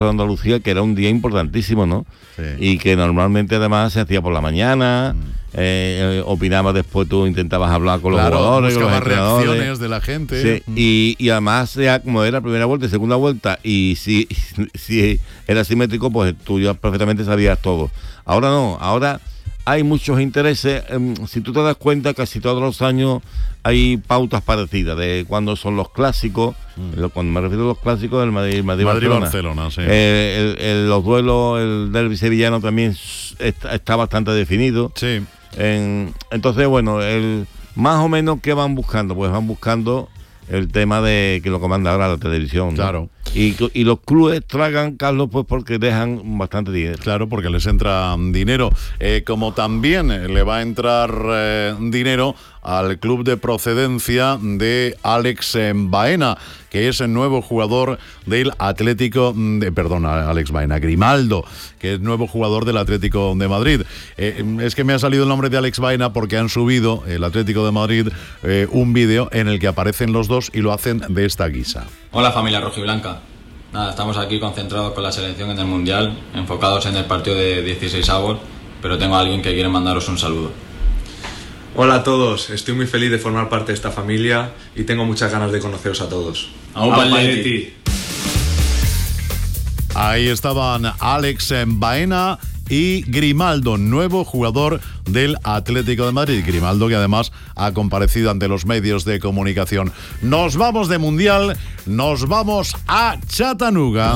de Andalucía, que era un día importantísimo, ¿no? Sí. Y que normalmente además se hacía por la mañana, opinabas después, tú intentabas hablar con los jugadores, con los entrenadores. Reacciones de la gente. Sí, y además, ya como era primera vuelta y segunda vuelta, y si era simétrico, pues tú ya perfectamente sabías todo. Ahora no, ahora hay muchos intereses. Si tú te das cuenta, casi todos los años hay pautas parecidas de cuándo son los clásicos. Cuando me refiero a los clásicos del Madrid-Barcelona, sí. Los duelos, el derbi sevillano también está bastante definido. Sí. Entonces, bueno, más o menos, ¿qué van buscando? Pues van buscando el tema de que lo comanda ahora la televisión, ¿no? Claro. Y los clubes tragan, Carlos, pues porque dejan bastante dinero. Claro, porque les entra dinero. Como también le va a entrar dinero al club de procedencia de Alex Baena, que es el nuevo jugador del Atlético Alex Baena, Grimaldo, que es nuevo jugador del Atlético de Madrid. Es que me ha salido el nombre de Alex Baena porque han subido el Atlético de Madrid un vídeo en el que aparecen los dos y lo hacen de esta guisa. Hola familia rojiblanca. Nada, estamos aquí concentrados con la selección en el Mundial, enfocados en el partido de 16avos, pero tengo a alguien que quiere mandaros un saludo. Hola a todos, estoy muy feliz de formar parte de esta familia y tengo muchas ganas de conoceros a todos. Ahí estaban Alex Baena y Grimaldo, nuevo jugador del Atlético de Madrid. Grimaldo, que además ha comparecido ante los medios de comunicación. Nos vamos de Mundial, nos vamos a Chattanooga.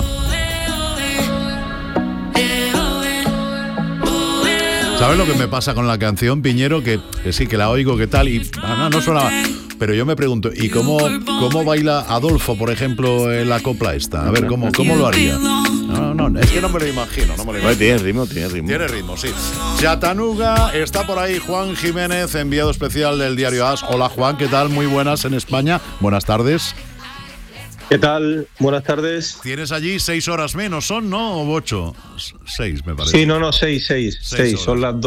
¿Sabes lo que me pasa con la canción, Piñero? Que sí, que la oigo, que tal, y no suena. Pero yo me pregunto, ¿y cómo baila Adolfo, por ejemplo, en la copla esta? A ver, ¿cómo lo haría? No, es que no me lo imagino. Tiene ritmo. Tiene ritmo, sí. Chattanooga, está por ahí Juan Jiménez, enviado especial del diario AS. Hola, Juan, ¿qué tal? Muy buenas en España. Buenas tardes. ¿Qué tal? Buenas tardes. Tienes allí 6 horas menos, ¿son, no? ¿O 8? 6, me parece. Sí, no, 6. Son las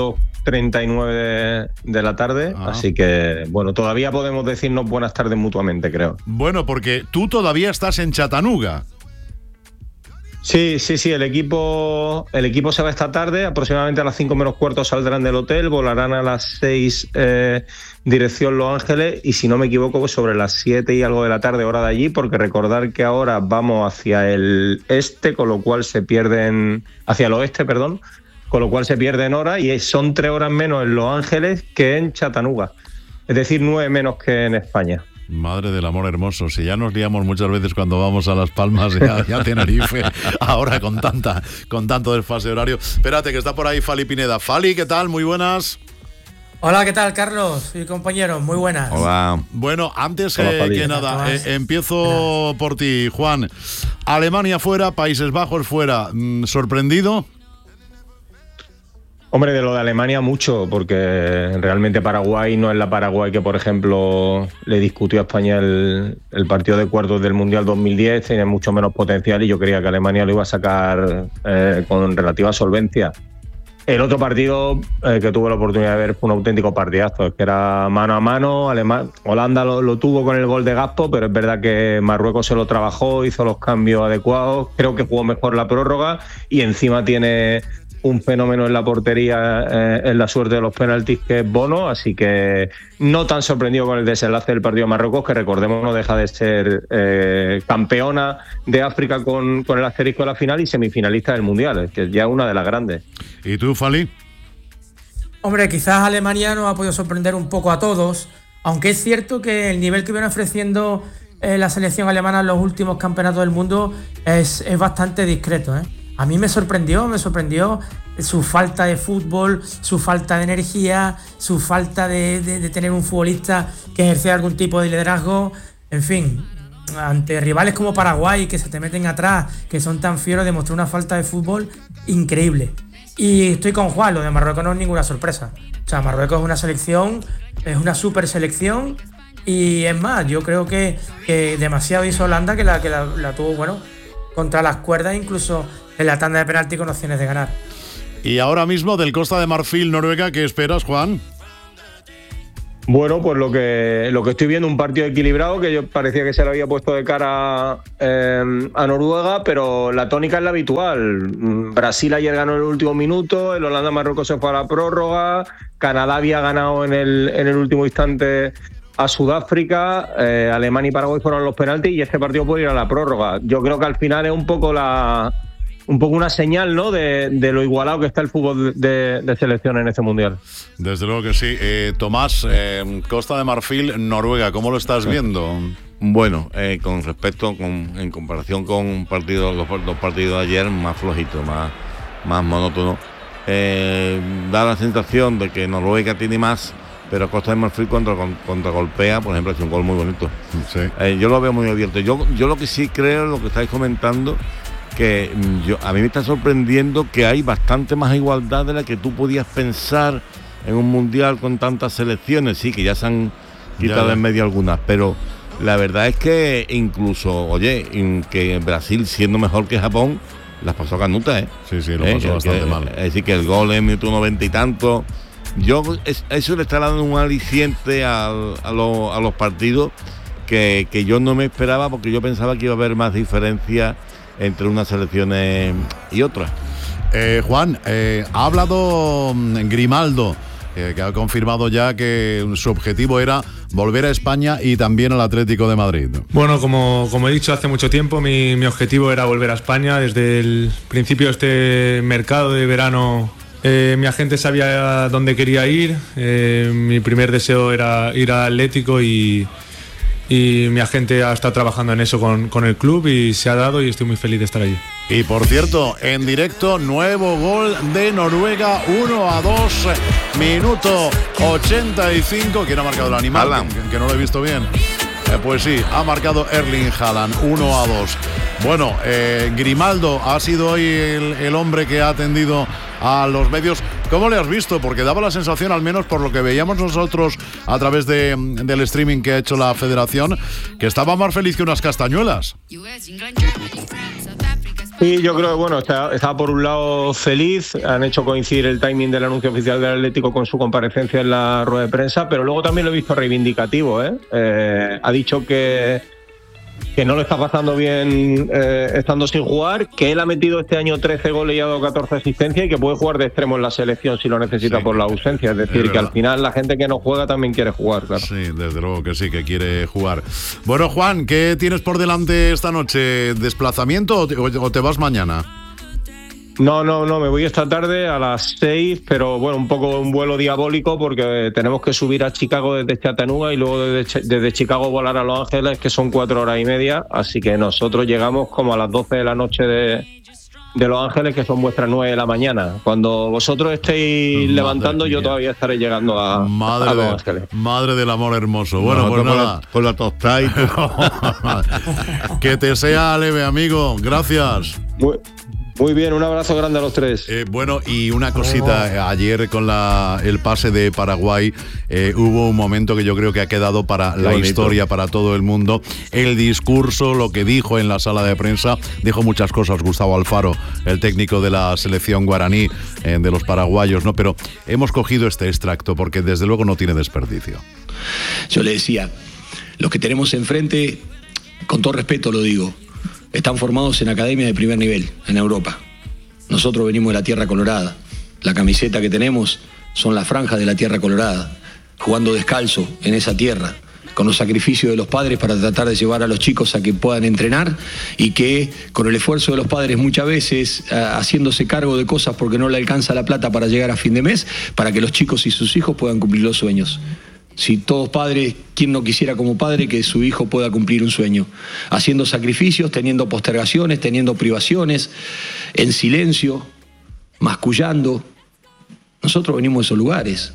2:39 de la tarde, así que, bueno, todavía podemos decirnos buenas tardes mutuamente, creo. Bueno, porque tú todavía estás en Chattanooga. Sí, el equipo se va esta tarde, aproximadamente a las 5 menos cuarto saldrán del hotel, volarán a las 6 dirección Los Ángeles y, si no me equivoco, pues sobre las 7 y algo de la tarde, hora de allí, porque recordar que ahora vamos hacia el este, con lo cual se pierden, hacia el oeste, perdón, con lo cual se pierden horas y son 3 horas menos en Los Ángeles que en Chattanooga, es decir, 9 menos que en España. Madre del amor hermoso, si ya nos liamos muchas veces cuando vamos a Las Palmas y a Tenerife, ahora con tanto desfase horario. Espérate, que está por ahí Fali Pineda. Fali, ¿qué tal? Muy buenas. Hola, ¿qué tal, Carlos y compañeros? Muy buenas. Hola. Bueno, antes que nada, empiezo por ti, Juan. Alemania fuera, Países Bajos fuera. ¿Sorprendido? Hombre, de lo de Alemania mucho, porque realmente Paraguay no es la Paraguay que, por ejemplo, le discutió a España el partido de cuartos del Mundial 2010, tiene mucho menos potencial y yo creía que Alemania lo iba a sacar con relativa solvencia. El otro partido que tuve la oportunidad de ver fue un auténtico partidazo, es que era mano a mano. Holanda lo tuvo con el gol de Gakpo, pero es verdad que Marruecos se lo trabajó, hizo los cambios adecuados, creo que jugó mejor la prórroga y encima tiene un fenómeno en la portería, en la suerte de los penaltis, que es Bono, así que no tan sorprendido con el desenlace del partido de Marruecos, que recordemos no deja de ser campeona de África con el asterisco de la final y semifinalista del Mundial, que ya es una de las grandes. ¿Y tú, Fali? Hombre, quizás Alemania nos ha podido sorprender un poco a todos, aunque es cierto que el nivel que viene ofreciendo la selección alemana en los últimos campeonatos del mundo es bastante discreto, ¿eh? A mí me sorprendió su falta de fútbol, su falta de energía, su falta de tener un futbolista que ejerce algún tipo de liderazgo. En fin, ante rivales como Paraguay, que se te meten atrás, que son tan fieros, demostró una falta de fútbol increíble. Y estoy con Juan, lo de Marruecos no es ninguna sorpresa. O sea, Marruecos es una selección, es una super selección. Y es más, yo creo que demasiado hizo Holanda, que la tuvo, bueno, contra las cuerdas, incluso en la tanda de penalti con opciones de ganar. Y ahora mismo del Costa de Marfil, Noruega, ¿qué esperas, Juan? Bueno, pues lo que estoy viendo, un partido equilibrado, que yo parecía que se le había puesto de cara a Noruega, pero la tónica es la habitual. Brasil ayer ganó en el último minuto, el Holanda-Marruecos se fue a la prórroga, Canadá había ganado en el último instante a Sudáfrica, Alemania y Paraguay fueron los penaltis y este partido puede ir a la prórroga. Yo creo que al final es un poco una señal, ¿no?, de lo igualado que está el fútbol de selección en este mundial. Desde luego que sí. Tomás, Costa de Marfil, Noruega, ¿cómo lo estás viendo? Bueno, con respecto, en comparación con los dos partidos de ayer, más flojito, más monótono. Da la sensación de que Noruega tiene más, pero Costa de Marfil contra golpea, por ejemplo, es un gol muy bonito. Sí. Yo lo veo muy abierto. Yo lo que sí creo, lo que estáis comentando, que a mí me está sorprendiendo que hay bastante más igualdad de la que tú podías pensar en un mundial con tantas selecciones. Sí, que ya se han quitado en medio algunas, pero la verdad es que incluso, que Brasil, siendo mejor que Japón, las pasó canutas, ¿eh? Sí, lo pasó bastante mal. Es decir, que el gol en minuto 90 y tanto. Eso le está dando un aliciente a los partidos que yo no me esperaba, porque yo pensaba que iba a haber más diferencia entre unas selecciones y otras. Juan, ha hablado Grimaldo, que ha confirmado ya que su objetivo era volver a España y también al Atlético de Madrid. Bueno, como he dicho hace mucho tiempo, mi objetivo era volver a España. Desde el principio de este mercado de verano, mi agente sabía dónde quería ir. Mi primer deseo era ir al Atlético y mi agente ha estado trabajando en eso con el club y se ha dado, y estoy muy feliz de estar allí. Y por cierto, en directo, nuevo gol de Noruega, 1-2, minuto 85. ¿Quién ha marcado el animal? Que no lo he visto bien. Pues sí, ha marcado Erling Haaland, 1-2. Bueno, Grimaldo ha sido hoy el hombre que ha atendido a los medios. ¿Cómo le has visto? Porque daba la sensación, al menos por lo que veíamos nosotros a través del streaming que ha hecho la federación, que estaba más feliz que unas castañuelas. Sí, yo creo que bueno, está por un lado feliz, han hecho coincidir el timing del anuncio oficial del Atlético con su comparecencia en la rueda de prensa, pero luego también lo he visto reivindicativo, ha dicho que no lo está pasando bien estando sin jugar, que él ha metido este año 13 goles y ha dado 14 asistencias y que puede jugar de extremo en la selección si lo necesita por la ausencia. Es decir, que al final la gente que no juega también quiere jugar, claro. Sí, desde luego que sí, que quiere jugar. Bueno, Juan, ¿qué tienes por delante esta noche? ¿Desplazamiento o te vas mañana? No, me voy esta tarde a las 6, pero bueno, un poco un vuelo diabólico porque tenemos que subir a Chicago desde Chattanooga y luego desde Chicago volar a Los Ángeles, que son 4 horas y media, así que nosotros llegamos como a las 12 de la noche de Los Ángeles, que son vuestras 9 de la mañana. Cuando vosotros estéis levantando, yo todavía estaré llegando a Los Ángeles. Madre del amor hermoso. Bueno, pues nada. Con la tostada y que te sea leve, amigo. Gracias. Muy bien, un abrazo grande a los tres. Bueno, y una cosita, ayer con el pase de Paraguay hubo un momento que yo creo que ha quedado para la historia, para todo el mundo. El discurso, lo que dijo en la sala de prensa, dijo muchas cosas Gustavo Alfaro, el técnico de la selección guaraní, de los paraguayos, ¿no? Pero hemos cogido este extracto porque desde luego no tiene desperdicio. Yo le decía, los que tenemos enfrente, con todo respeto lo digo, están formados en academias de primer nivel, en Europa. Nosotros venimos de la Tierra Colorada. La camiseta que tenemos son las franjas de la Tierra Colorada, jugando descalzo en esa tierra, con los sacrificios de los padres para tratar de llevar a los chicos a que puedan entrenar y que con el esfuerzo de los padres muchas veces haciéndose cargo de cosas porque no le alcanza la plata para llegar a fin de mes, para que los chicos y sus hijos puedan cumplir los sueños. Si todos padres, ¿quién no quisiera como padre que su hijo pueda cumplir un sueño? Haciendo sacrificios, teniendo postergaciones, teniendo privaciones, en silencio, mascullando. Nosotros venimos de esos lugares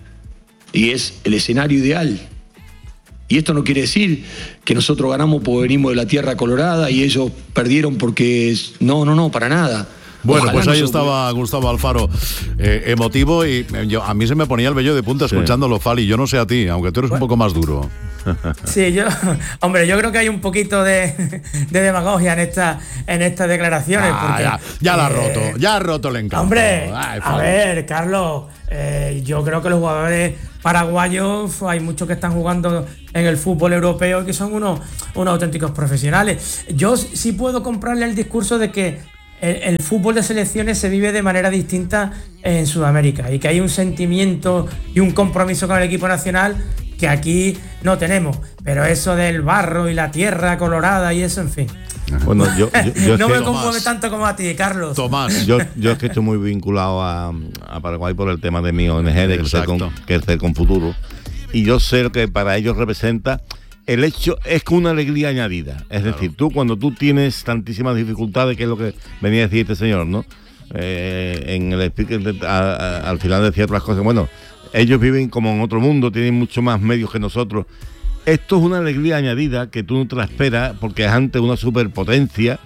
y es el escenario ideal. Y esto no quiere decir que nosotros ganamos porque venimos de la Tierra Colorada y ellos perdieron porque... No, para nada. Bueno, Ojalá pues ahí estaba Gustavo Alfaro, emotivo, y a mí se me ponía el vello de punta escuchándolo, Fali. Yo no sé a ti, aunque tú eres un poco más duro. Sí, yo creo que hay un poquito de demagogia en estas declaraciones. Porque, ya ha roto el encanto. Hombre, a ver, Carlos, yo creo que los jugadores paraguayos, hay muchos que están jugando en el fútbol europeo y que son unos auténticos profesionales. Yo sí puedo comprarle el discurso de que el fútbol de selecciones se vive de manera distinta en Sudamérica y que hay un sentimiento y un compromiso con el equipo nacional que aquí no tenemos, pero eso del barro y la tierra colorada y eso, en fin. Bueno, yo no me conmueve tanto como a ti, Carlos. Tomás. Yo es que estoy muy vinculado a Paraguay por el tema de mi ONG, de Crecer con Futuro. Y yo sé lo que para ellos representa. El hecho es que una alegría añadida. Es decir, tú cuando tú tienes tantísimas dificultades, que es lo que venía a decir este señor, ¿no? En el speaker al final decía otras cosas. Bueno, ellos viven como en otro mundo, tienen mucho más medios que nosotros. Esto es una alegría añadida que tú no te la esperas porque es ante una superpotencia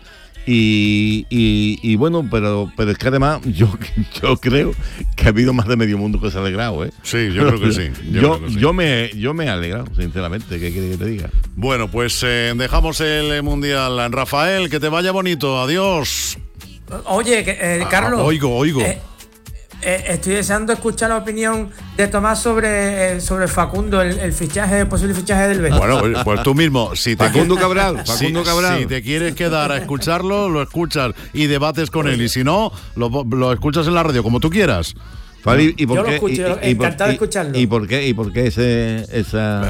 y bueno, pero es que además yo creo que ha habido más de medio mundo que se ha alegrado, ¿eh? Sí, yo creo que sí. Yo me he alegrado, sinceramente, ¿qué quieres que te diga? Bueno, pues dejamos el Mundial. Rafael, que te vaya bonito, adiós. Oye, Carlos. Oigo. Estoy deseando escuchar la opinión de Tomás sobre Facundo, el posible fichaje del Betis. Bueno, pues tú mismo, Facundo Cabral. Si te quieres quedar a escucharlo, lo escuchas y debates con él. Y si no, lo escuchas en la radio, como tú quieras. ¿Y por yo qué? Lo escucho, encantado de escucharlo. ¿Y por qué esa...?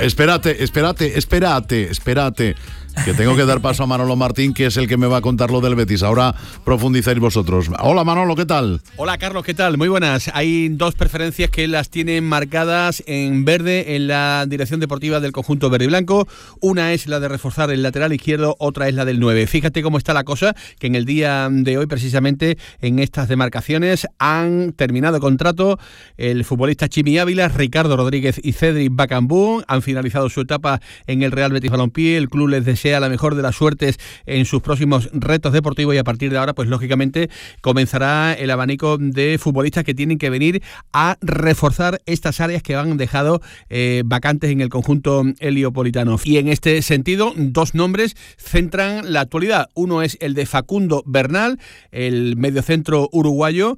Espérate. Que tengo que dar paso a Manolo Martín, que es el que me va a contar lo del Betis. Ahora profundizáis vosotros. Hola, Manolo, ¿qué tal? Hola, Carlos, ¿qué tal? Muy buenas. Hay dos preferencias que las tienen marcadas en verde en la dirección deportiva del conjunto verde y blanco. Una es la de reforzar el lateral izquierdo, otra es la del 9. Fíjate cómo está la cosa, que en el día de hoy, precisamente, en estas demarcaciones han terminado contrato el futbolista Chimi Ávila, Ricardo Rodríguez y Cedric Bacambú. Han finalizado su etapa en el Real Betis Balompié. El club les desea la mejor de las suertes en sus próximos retos deportivos y a partir de ahora, pues lógicamente comenzará el abanico de futbolistas que tienen que venir a reforzar estas áreas que han dejado vacantes en el conjunto heliopolitano. Y en este sentido, dos nombres centran la actualidad. Uno es el de Facundo Bernal, el mediocentro uruguayo,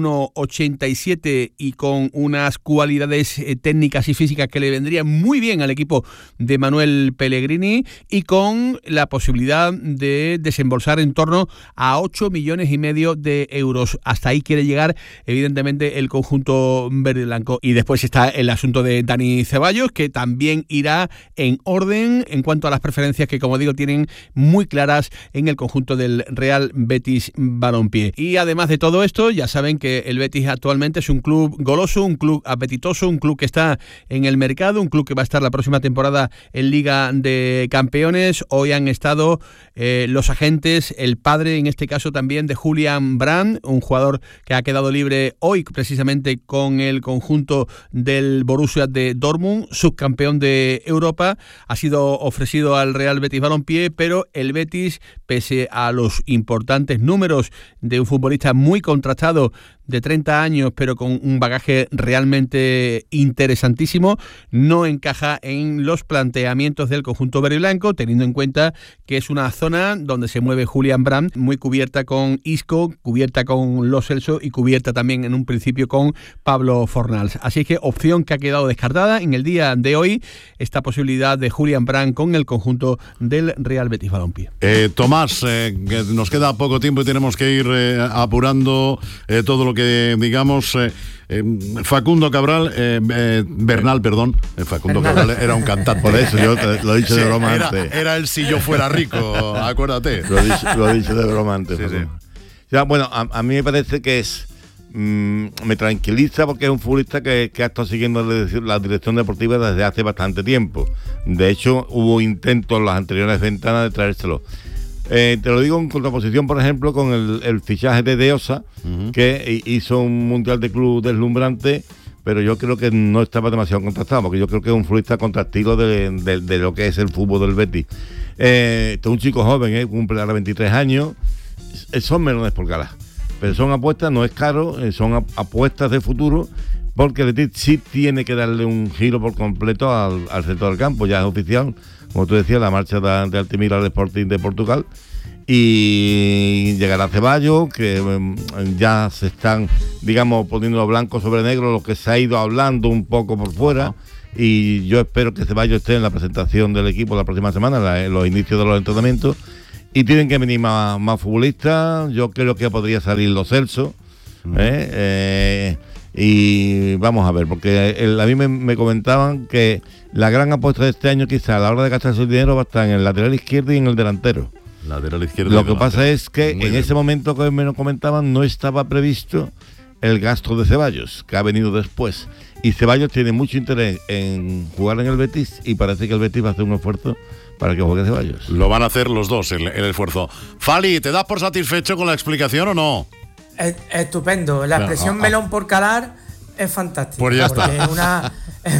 1,87 y con unas cualidades técnicas y físicas que le vendrían muy bien al equipo de Manuel Pellegrini y con la posibilidad de desembolsar en torno a 8,5 millones de euros. Hasta ahí quiere llegar, evidentemente, el conjunto verde y blanco. Y después está el asunto de Dani Ceballos, que también irá en orden en cuanto a las preferencias que, como digo, tienen muy claras en el conjunto del Real Betis Balompié. Y además de todo esto, ya saben que el Betis actualmente es un club goloso, un club apetitoso, un club que está en el mercado, un club que va a estar la próxima temporada en Liga de Campeones. Hoy han estado los agentes, el padre en este caso también de Julian Brandt, un jugador que ha quedado libre hoy precisamente con el conjunto del Borussia de Dortmund, subcampeón de Europa. Ha sido ofrecido al Real Betis Balompié, pero el Betis, pese a los importantes números de un futbolista muy contrastado de 30 años, pero con un bagaje realmente interesantísimo, no encaja en los planteamientos del conjunto verde y blanco, teniendo en cuenta que es una zona donde se mueve Julian Brandt, muy cubierta con Isco, cubierta con Lo Celso y cubierta también en un principio con Pablo Fornals. Así que opción que ha quedado descartada en el día de hoy, esta posibilidad de Julian Brandt con el conjunto del Real Betis Balompié. Tomás, que nos queda poco tiempo y tenemos que ir apurando todo lo que digamos. Facundo Cabral, Bernal, perdón. Facundo Cabral era un cantante. Por eso yo lo he dicho de broma antes. Era el Si yo fuera rico, acuérdate. Lo he dicho de broma antes. Sí. Ya, bueno, a mí me parece que es... me tranquiliza porque es un futbolista que ha estado siguiendo la dirección deportiva desde hace bastante tiempo. De hecho, hubo intentos en las anteriores ventanas de traérselo. Te lo digo en contraposición, por ejemplo, con el fichaje de Deosa, que hizo un mundial de club deslumbrante, pero yo creo que no estaba demasiado contrastado, porque yo creo que es un futbolista contrastilo de lo que es el fútbol del Betis. Este es un chico joven, cumple ahora 23 años, son melones por gala, pero son apuestas, no es caro, son apuestas de futuro, porque el Betis sí tiene que darle un giro por completo al centro del campo, ya es oficial. Como tú decías, la marcha de Altimira al Sporting de Portugal. y llegará Ceballos, que ya se están, digamos, poniendo blanco sobre negro lo que se ha ido hablando un poco por fuera, y yo espero que Ceballos esté en la presentación del equipo la próxima semana, en los inicios de los entrenamientos, y tienen que venir más futbolistas. Yo creo que podría salir Lo Celso, y vamos a ver, porque a mí me comentaban que la gran apuesta de este año quizá a la hora de gastarse el dinero va a estar en el lateral izquierdo y en el delantero. Lateral izquierdo. Lo que pasa es que en ese momento que me lo comentaban no estaba previsto el gasto de Ceballos, que ha venido después, y Ceballos tiene mucho interés en jugar en el Betis, y parece que el Betis va a hacer un esfuerzo para que juegue Ceballos. Lo van a hacer los dos, el esfuerzo. Fali, ¿te das por satisfecho con la explicación o no? Estupendo. La expresión melón por calar es fantástica. Pues ya está.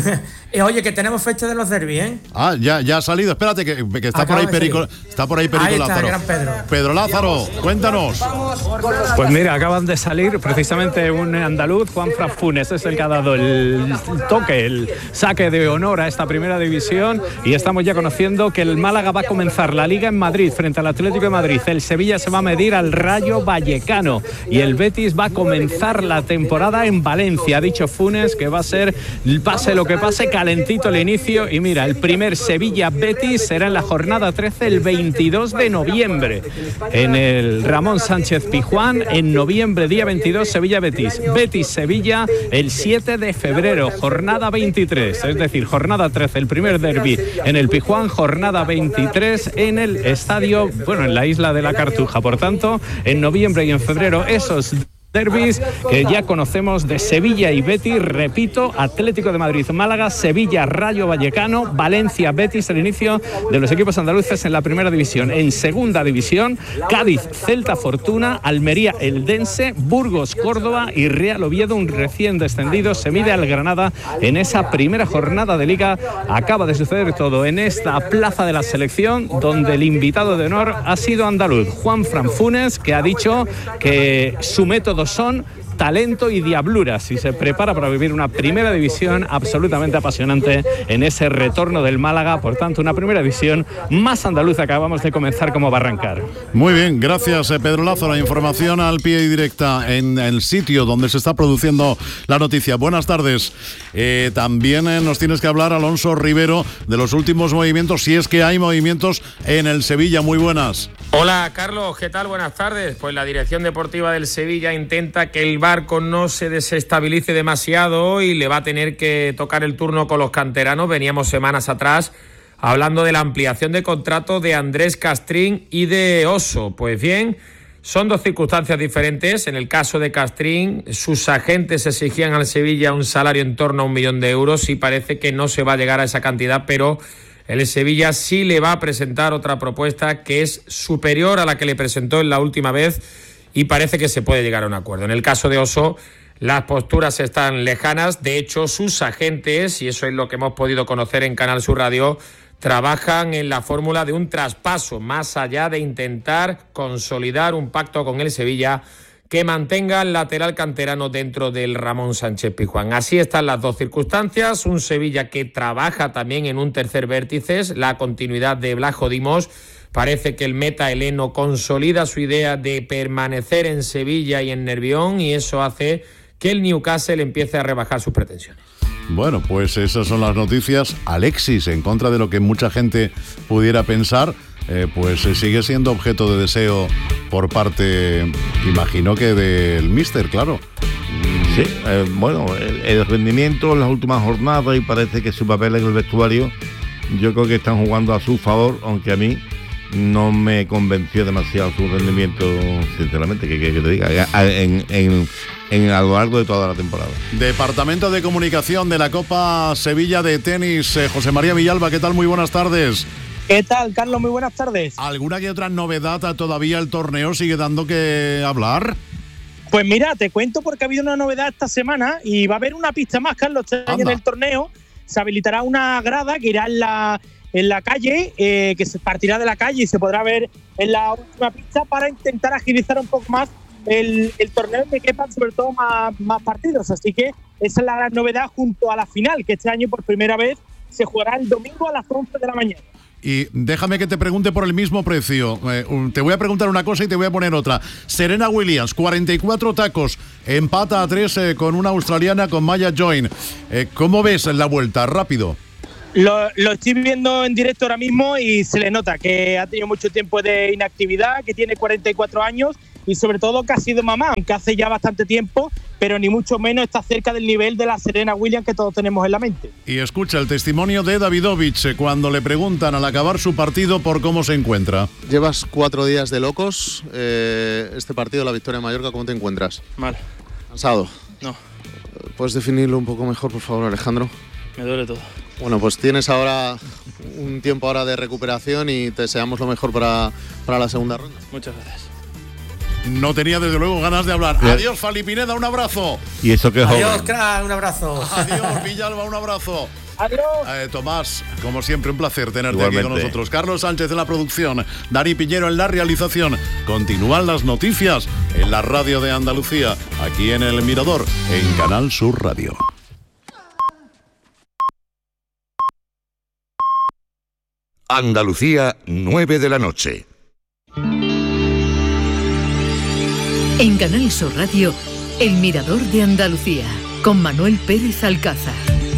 Oye, que tenemos fecha de los derbis, ¿eh? Ya ha salido. Espérate, que está por ahí Perico. Está por ahí Perico ahí está, Lázaro. gran Pedro. Pedro Lázaro, cuéntanos. Pues mira, acaban de salir precisamente un andaluz, Juanfran Funes, es el que ha dado el toque, el saque de honor a esta primera división, y estamos ya conociendo que el Málaga va a comenzar la Liga en Madrid frente al Atlético de Madrid. El Sevilla se va a medir al Rayo Vallecano y el Betis va a comenzar la temporada en Valencia. Ha dicho Funes que va a ser, pase lo que pase, calentito el inicio, y mira, el primer Sevilla-Betis será en la jornada 13 el 22 de noviembre en el Ramón Sánchez Pizjuán. En noviembre, día 22, Sevilla-Betis. Betis-Sevilla el 7 de febrero, jornada 23, es decir, jornada 13, el primer derbi en el Pizjuán, jornada 23 en el estadio, en la isla de la Cartuja. Por tanto, en noviembre y en febrero esos derbis que ya conocemos de Sevilla y Betis, repito, Atlético de Madrid, Málaga, Sevilla, Rayo Vallecano, Valencia, Betis, el inicio de los equipos andaluces en la primera división. En segunda división, Cádiz, Celta Fortuna, Almería, Eldense, Burgos, Córdoba y Real Oviedo, un recién descendido, se mide al Granada en esa primera jornada de Liga. Acaba de suceder todo en esta plaza de la selección, donde el invitado de honor ha sido andaluz, Juanfran Funes, que ha dicho que su método son talento y diabluras, y se prepara para vivir una primera división absolutamente apasionante en ese retorno del Málaga. Por tanto, una primera división más andaluza que acabamos de comenzar como va a arrancar. Muy bien, gracias Pedro Lázaro. La información al pie y directa en el sitio donde se está produciendo la noticia. Buenas tardes. También nos tienes que hablar, Alonso Rivero, de los últimos movimientos, si es que hay movimientos en el Sevilla. Muy buenas. Hola Carlos, ¿qué tal? Buenas tardes. Pues la dirección deportiva del Sevilla intenta que el barco no se desestabilice demasiado y le va a tener que tocar el turno con los canteranos. Veníamos semanas atrás hablando de la ampliación de contrato de Andrés Castrín y de Oso. Pues bien, son dos circunstancias diferentes. En el caso de Castrín, sus agentes exigían al Sevilla un salario en torno a 1 millón de euros y parece que no se va a llegar a esa cantidad, pero el Sevilla sí le va a presentar otra propuesta que es superior a la que le presentó en la última vez y parece que se puede llegar a un acuerdo. En el caso de Oso, las posturas están lejanas. De hecho, sus agentes, y eso es lo que hemos podido conocer en Canal Sur Radio, trabajan en la fórmula de un traspaso, más allá de intentar consolidar un pacto con el Sevilla que mantenga al lateral canterano dentro del Ramón Sánchez Pizjuán. Así están las dos circunstancias. Un Sevilla que trabaja también en un tercer vértice, la continuidad de Blajo Dimos. Parece que el meta heleno consolida su idea de permanecer en Sevilla y en Nervión, y eso hace que el Newcastle empiece a rebajar sus pretensiones. Bueno, pues esas son las noticias. Alexis, en contra de lo que mucha gente pudiera pensar, pues sigue siendo objeto de deseo por parte, imagino que del míster, claro. Sí, el rendimiento en las últimas jornadas, y parece que su papel en el vestuario, yo creo que están jugando a su favor, aunque a mí no me convenció demasiado su rendimiento, sinceramente, que te diga, a lo largo de toda la temporada. Departamento de Comunicación de la Copa Sevilla de Tenis, José María Villalba, ¿qué tal? Muy buenas tardes. ¿Qué tal, Carlos? Muy buenas tardes. ¿Alguna que otra novedad todavía el torneo sigue dando que hablar? Pues mira, te cuento porque ha habido una novedad esta semana y va a haber una pista más, Carlos, este año en el torneo. Se habilitará una grada que irá en la calle, que se partirá de la calle y se podrá ver en la última pista para intentar agilizar un poco más el torneo, que quepan sobre todo más partidos. Así que esa es la gran novedad junto a la final, que este año por primera vez se jugará el domingo a las 11 de la mañana. Y déjame que te pregunte por el mismo precio. Te voy a preguntar una cosa y te voy a poner otra. Serena Williams, 44 tacos, empata a 3 con una australiana, con Maya Join. ¿Cómo ves la vuelta? Rápido. Lo estoy viendo en directo ahora mismo y se le nota que ha tenido mucho tiempo de inactividad, que tiene 44 años y sobre todo que ha sido mamá, aunque hace ya bastante tiempo, pero ni mucho menos está cerca del nivel de la Serena Williams que todos tenemos en la mente. Y escucha el testimonio de Davidovich cuando le preguntan al acabar su partido por cómo se encuentra. Llevas 4 días de locos. Este partido, la victoria de Mallorca, ¿cómo te encuentras? Mal. ¿Cansado? No. ¿Puedes definirlo un poco mejor, por favor, Alejandro? Me duele todo. Bueno, pues tienes ahora un tiempo ahora de recuperación y te deseamos lo mejor para la segunda ronda. Muchas gracias. No tenía desde luego ganas de hablar. Bien. Adiós, Fali Pineda, un abrazo. Y eso que es joven. Adiós, crack, un abrazo. Adiós, Villalba, un abrazo. Adiós. Tomás, como siempre, un placer tenerte Igualmente. aquí con nosotros. Carlos Sánchez en la producción, Dani Piñero en la realización. Continúan las noticias en la radio de Andalucía, aquí en El Mirador, en Canal Sur Radio. Andalucía, 9 de la noche. En Canal Sur Radio, El Mirador de Andalucía, con Manuel Pérez Alcázar.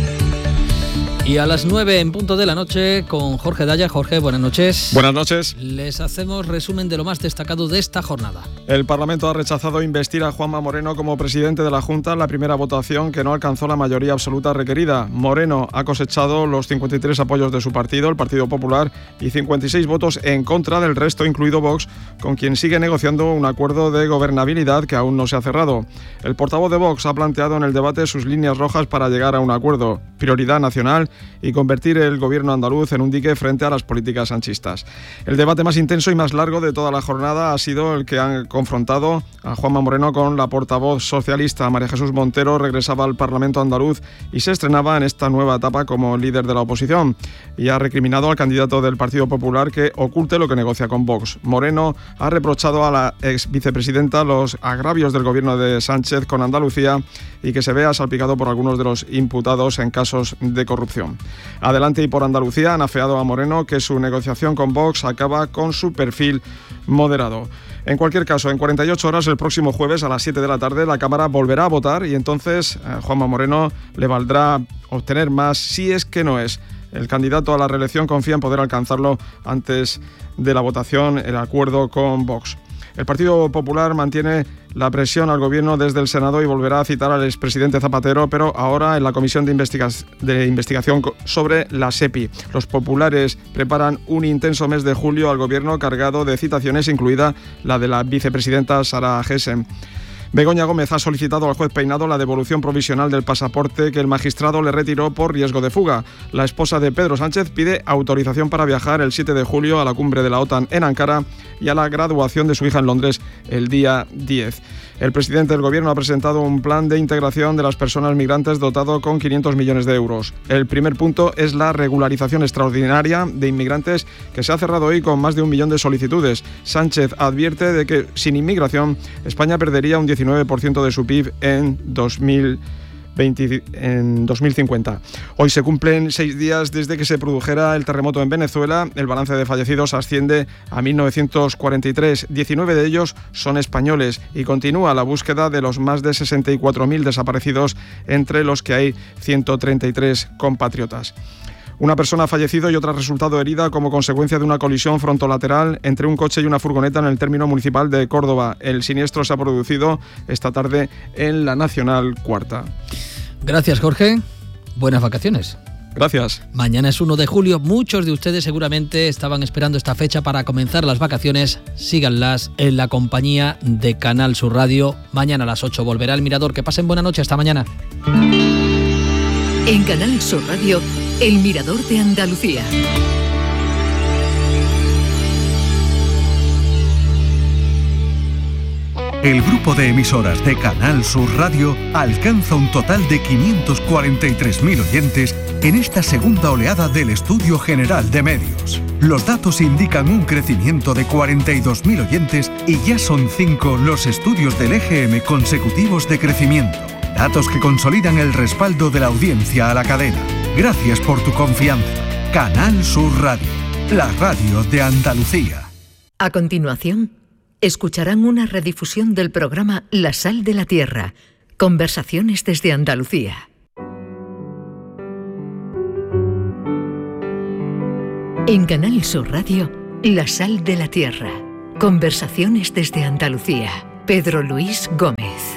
Y a las 9 en punto de la noche con Jorge Daya. Jorge, buenas noches. Buenas noches. Les hacemos resumen de lo más destacado de esta jornada. El Parlamento ha rechazado investir a Juanma Moreno como presidente de la Junta en la primera votación que no alcanzó la mayoría absoluta requerida. Moreno ha cosechado los 53 apoyos de su partido, el Partido Popular, y 56 votos en contra del resto, incluido Vox, con quien sigue negociando un acuerdo de gobernabilidad que aún no se ha cerrado. El portavoz de Vox ha planteado en el debate sus líneas rojas para llegar a un acuerdo: prioridad nacional y convertir el gobierno andaluz en un dique frente a las políticas sanchistas. El debate más intenso y más largo de toda la jornada ha sido el que han confrontado a Juanma Moreno con la portavoz socialista. María Jesús Montero regresaba al Parlamento andaluz y se estrenaba en esta nueva etapa como líder de la oposición, y ha recriminado al candidato del Partido Popular que oculte lo que negocia con Vox. Moreno ha reprochado a la ex vicepresidenta los agravios del gobierno de Sánchez con Andalucía y que se vea salpicado por algunos de los imputados en casos de corrupción. Adelante y por Andalucía han afeado a Moreno que su negociación con Vox acaba con su perfil moderado. En cualquier caso, en 48 horas, el próximo jueves a las 7 de la tarde, la Cámara volverá a votar y entonces Juanma Moreno le valdrá obtener más si es que no es. El candidato a la reelección confía en poder alcanzarlo antes de la votación, el acuerdo con Vox. El Partido Popular mantiene la presión al gobierno desde el Senado y volverá a citar al expresidente Zapatero, pero ahora en la comisión de investigación sobre la SEPI. Los populares preparan un intenso mes de julio al gobierno cargado de citaciones, incluida la de la vicepresidenta Sara Gessen. Begoña Gómez ha solicitado al juez Peinado la devolución provisional del pasaporte que el magistrado le retiró por riesgo de fuga. La esposa de Pedro Sánchez pide autorización para viajar el 7 de julio a la cumbre de la OTAN en Ankara y a la graduación de su hija en Londres el día 10. El presidente del gobierno ha presentado un plan de integración de las personas migrantes dotado con 500 millones de euros. El primer punto es la regularización extraordinaria de inmigrantes que se ha cerrado hoy con más de 1 millón de solicitudes. Sánchez advierte de que sin inmigración España perdería un 19% de su PIB en 2050. Hoy se cumplen 6 días desde que se produjera el terremoto en Venezuela. El balance de fallecidos asciende a 1943. 19 de ellos son españoles y continúa la búsqueda de los más de 64.000 desaparecidos, entre los que hay 133 compatriotas. Una persona ha fallecido y otra ha resultado herida como consecuencia de una colisión frontolateral entre un coche y una furgoneta en el término municipal de Córdoba. El siniestro se ha producido esta tarde en la Nacional Cuarta. Gracias, Jorge. Buenas vacaciones. Gracias. Mañana es 1 de julio. Muchos de ustedes seguramente estaban esperando esta fecha para comenzar las vacaciones. Síganlas en la compañía de Canal Sur Radio. Mañana a las 8 volverá El Mirador. Que pasen buena noche. Hasta mañana. En Canal Sur Radio, El Mirador de Andalucía. El grupo de emisoras de Canal Sur Radio alcanza un total de 543.000 oyentes en esta segunda oleada del Estudio General de Medios. Los datos indican un crecimiento de 42.000 oyentes y ya son 5 los estudios del EGM consecutivos de crecimiento. Datos que consolidan el respaldo de la audiencia a la cadena. Gracias por tu confianza. Canal Sur Radio, la radio de Andalucía. A continuación, escucharán una redifusión del programa La Sal de la Tierra, conversaciones desde Andalucía. En Canal Sur Radio, La Sal de la Tierra, conversaciones desde Andalucía. Pedro Luis Gómez.